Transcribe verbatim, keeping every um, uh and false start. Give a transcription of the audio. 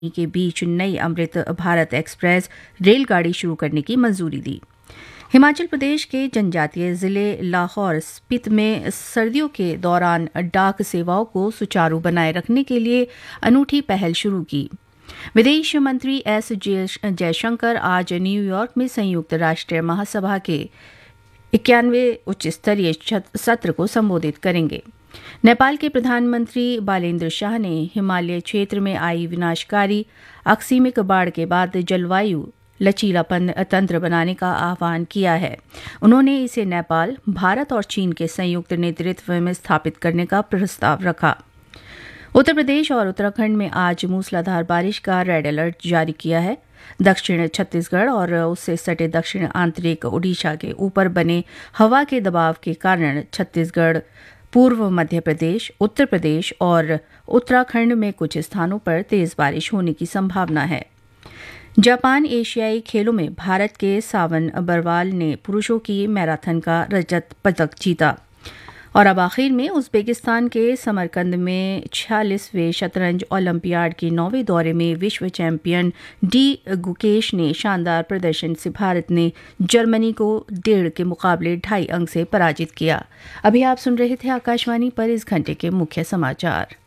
के बीच नई अमृत भारत एक्सप्रेस रेलगाड़ी शुरू करने की मंजूरी दी। हिमाचल प्रदेश के जनजातीय जिले लाहौर स्पीति में सर्दियों के दौरान डाक सेवाओं को सुचारू बनाए रखने के लिए अनूठी पहल शुरू की। विदेश मंत्री एस जयशंकर आज न्यूयॉर्क में संयुक्त राष्ट्र महासभा के इक्यानवे उच्च स्तरीय सत्र को संबोधित करेंगे। नेपाल के प्रधानमंत्री बालेंद्र शाह ने हिमालय क्षेत्र में आई विनाशकारी आकस्मिक बाढ़ के बाद जलवायु लचीलापन तंत्र बनाने का आह्वान किया है। उन्होंने इसे नेपाल, भारत और चीन के संयुक्त नेतृत्व में स्थापित करने का प्रस्ताव रखा। उत्तर प्रदेश और उत्तराखंड में आज मूसलाधार बारिश का रेड अलर्ट जारी किया है। दक्षिण छत्तीसगढ़ और उससे सटे दक्षिण आंतरिक ओडिशा के ऊपर बने हवा के दबाव के कारण छत्तीसगढ़, पूर्व मध्य प्रदेश, उत्तर प्रदेश और उत्तराखंड में कुछ स्थानों पर तेज बारिश होने की संभावना है। जापान एशियाई खेलों में भारत के सावन बरवाल ने पुरुषों की मैराथन का रजत पदक जीता। और अब आखिर में उज्बेकिस्तान के समरकंद में छियालीसवें शतरंज ओलंपियाड के नौवें दौरे में विश्व चैंपियन डी गुकेश ने शानदार प्रदर्शन से भारत ने जर्मनी को डेढ़ के मुकाबले ढाई अंक से पराजित किया। अभी आप सुन रहे थे आकाशवाणी पर इस घंटे के मुख्य समाचार।